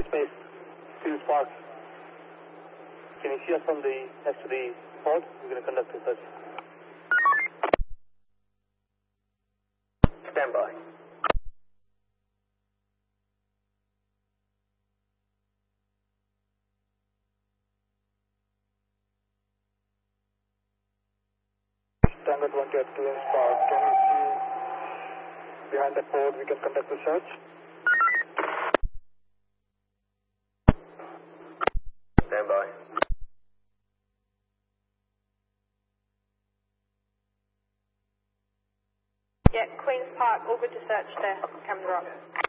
Smith, Queen's Park. Can you see us from the next to the port? We're going to conduct a search. Stand by. Tango 20 at Queen's Park. Can you see behind the port? We can conduct the search. Stand by. Yeah, Queen's Park, all good to search there. Camera up.